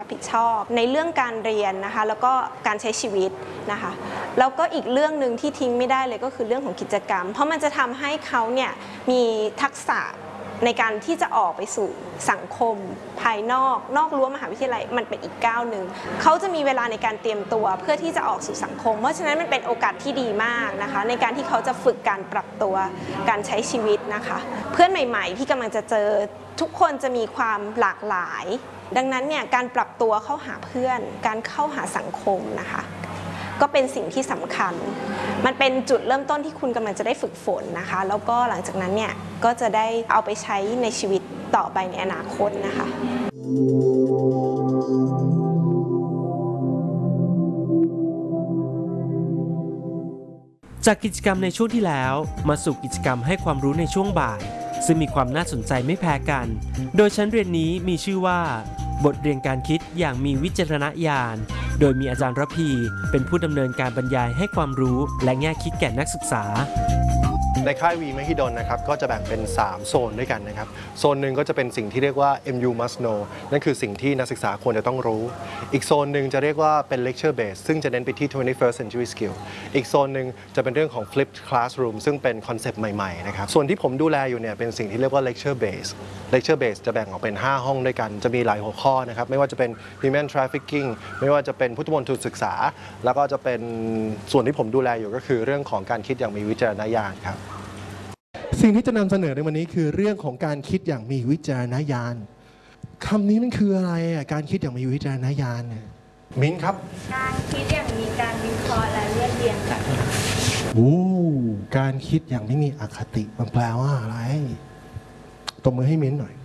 ผิดชอบในเรื่องการเรียนนะคะแล้วก็การใช้ชีวิตนะคะแล้วก็อีกเรื่องหนึ่งที่ทิ้งไม่ได้เลยก็คือเรื่องของกิจกรรมเพราะมันจะทำให้เขาเนี่ยมีทักษะในการที่จะออกไปสู่สังคมภายนอกรั้วมหาวิทยาลัยมันเป็นอีกก้าวหนึ่งเขาจะมีเวลาในการเตรียมตัวเพื่อที่จะออกสู่สังคมเพราะฉะนั้นมันเป็นโอกาสที่ดีมากนะคะในการที่เขาจะฝึกการปรับตัวการใช้ชีวิตนะคะเพื่อนใหม่ๆที่กำลังจะเจอทุกคนจะมีความหลากหลายดังนั้นเนี่ยการปรับตัวเข้าหาเพื่อนการเข้าหาสังคมนะคะก็เป็นสิ่งที่สำคัญมันเป็นจุดเริ่มต้นที่คุณกำลังจะได้ฝึกฝนนะคะแล้วก็หลังจากนั้นเนี่ยก็จะได้เอาไปใช้ในชีวิตต่อไปในอนาคตนะคะจากกิจกรรมในช่วงที่แล้วมาสู่กิจกรรมให้ความรู้ในช่วงบ่ายซึ่งมีความน่าสนใจไม่แพ้กันโดยชั้นเรียนนี้มีชื่อว่าบทเรียนการคิดอย่างมีวิจารณญาณโดยมีอาจารย์ระพีเป็นผู้ดำเนินการบรรยายให้ความรู้และแง่คิดแก่นักศึกษาในค่ายวีมหิดลนะครับก็จะแบ่งเป็น3โซนด้วยกันนะครับโซนหนึ่งก็จะเป็นสิ่งที่เรียกว่า MU must know นั่นคือสิ่งที่นักศึกษาควรจะต้องรู้อีกโซนหนึ่งจะเรียกว่าเป็น lecture base ซึ่งจะเน้นไปที่ 21st century skill อีกโซนหนึ่งจะเป็นเรื่องของ flipped classroom ซึ่งเป็นคอนเซปต์ใหม่ๆนะครับส่วนที่ผมดูแลอยู่เนี่ยเป็นสิ่งที่เรียกว่า lecture base lecture base จะแบ่งออกเป็น5ห้องด้วยกันจะมีหลายหัวข้อนะครับไม่ว่าจะเป็น human trafficking ไม่ว่าจะเป็นพุทธมนตรศึกษาแล้วก็จะเป็นส่วนที่ผมดูแลอยู่ก็คือเรื่องของการคิดอย่างมีวิจารณญาณครับสิ่งที่จะนำเสนอในวันนี้คือเรื่องของการคิดอย่างมีวิจารณญาณคำนี้มันคืออะไรอ่ะการคิดอย่างมีวิจารณญาณเนี่ยมิ้นครับการคิดอย่างมีการวิเคราะห์และเรียบเรียงกันการคิดอย่างไม่มีอคติมันแปลว่าอะไรตบมือให้มิ้นหน่อย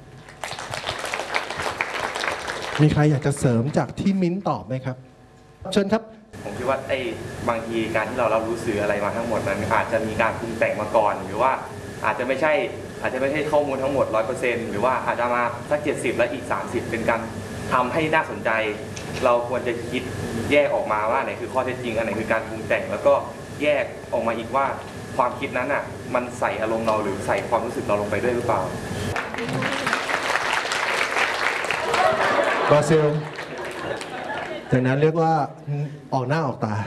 มีใครอยากจะเสริมจากที่มิ้นตอบไหมครับเชิญครับผมคิดว่าบางทีการที่เรารับรู้สื่ออะไรมาทั้งหมดนั้นอาจจะมีการปรุงแต่งมาก่อนหรือว่าอาจจะไม่ใช่ข้อมูลทั้งหมด 100% หรือว่าอาจจะมาสัก 70 และอีก 30 เป็นการทำให้น่าสนใจเราควรจะคิดแยกออกมาว่าไหนคือข้อเท็จจริงอันไหนคือการปรุงแต่งแล้วก็แยกออกมาอีกว่าความคิดนั้นอ่ะมันใส่อารมณ์เราหรือใส่ความรู้สึกเราลงไปด้วยหรือเปล่าบราซิลจากนั้นเรียกว่าออกหน้าออกตา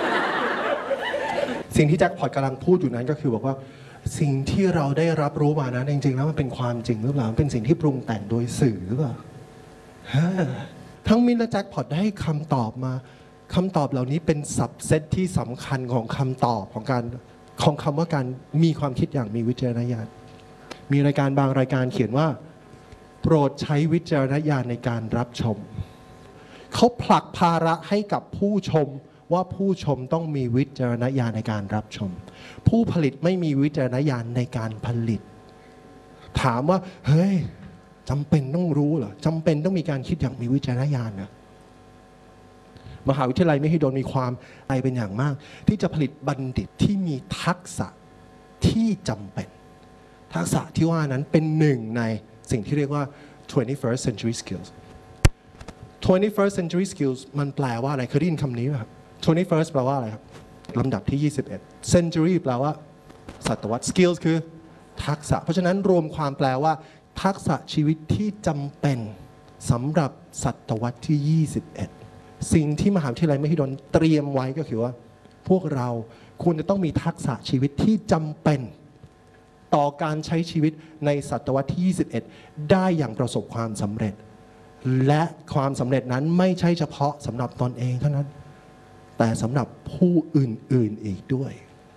สิ่งที่แจ็คพอตกำลังพูดอยู่นั้นก็คือบอกว่าสิ่งที่เราได้รับรู้มานั้นจริงๆแล้วมันเป็นความจริงหรือเปล่าเป็นสิ่งที่ปรุงแต่งโดยสื่อหรือเปล่าทั้งมินและแจ็คพอตได้คำตอบมาคำตอบเหล่านี้เป็นสับเซตที่สำคัญของคำตอบของคำว่าการมีความคิดอย่างมีวิจารณญาณมีรายการบางรายการเขียนว่าโปรดใช้วิจารณญาณในการรับชมเขาผลักภาระให้กับผู้ชมว่าผู้ชมต้องมีวิจารณญาณในการรับชมผู้ผลิตไม่มีวิจารณญาณในการผลิตถามว่าเฮ้ยจำเป็นต้องรู้เหรอจำเป็นต้องมีการคิดอย่างมีวิจารณญาณนะมหาวิทยาลัยมหิดลมีความใจเป็นอย่างมากที่จะผลิตบัณฑิตที่มีทักษะที่จำเป็นทักษะที่ว่านั้นเป็นหนึ่งในสิ่งที่เรียกว่า 21st century skills 21st century skills มันแปลว่าอะไรเคยได้ยินคำนี้ไหมครับ 21st แปลว่าอะไรครับลำดับที่21 century แปลว่าศตวรรษ skills คือทักษะเพราะฉะนั้นรวมความแปลว่าทักษะชีวิตที่จำเป็นสำหรับศตวรรษที่21สิ่งที่มหาวิทยาลัยมหิดลเตรียมไว้ก็คือว่าพวกเราควรจะต้องมีทักษะชีวิตที่จำเป็นต่อการใช้ชีวิตในศตวรรษที่21ได้อย่างประสบความสำเร็จและความสำเร็จนั้นไม่ใช่เฉพาะสำหรับตนเองเท่านั้นแต่สำหรับผู้อื่นๆอีกด้วย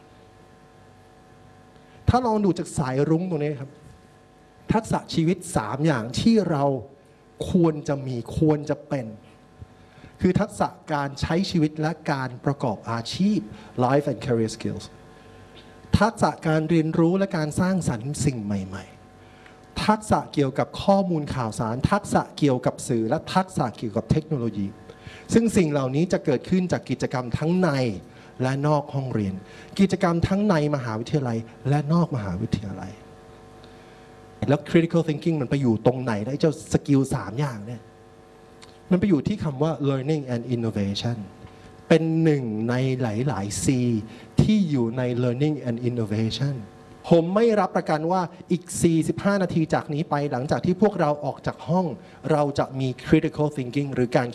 ถ้าลองดูจากสายรุ้งตรงนี้ครับทักษะชีวิต3อย่างที่เราควรจะมีควรจะเป็นคือทักษะการใช้ชีวิตและการประกอบอาชีพ life and career skills ทักษะการเรียนรู้และการสร้างสรรค์สิ่งใหม่ๆทักษะเกี่ยวกับข้อมูลข่าวสารทักษะเกี่ยวกับสื่อและทักษะเกี่ยวกับเทคโนโลยีซึ่งสิ่งเหล่านี้จะเกิดขึ้นจากกิจกรรมทั้งในและนอกห้องเรียนกิจกรรมทั้งในมหาวิทยาลัยและนอกมหาวิทยาลัยแล้ว critical thinking มันไปอยู่ตรงไหนได้เจ้าสกิล3อย่างเนี่ยมันไปอยู่ที่คำว่า learning and innovation เป็นหนึ่งในหลายๆ C ที่อยู่ใน learning and innovation ผมไม่รับประกันว่าอีก45นาทีจากนี้ไปหลังจากที่พวกเราออกจากห้องเราจะมี critical thinking หรือการ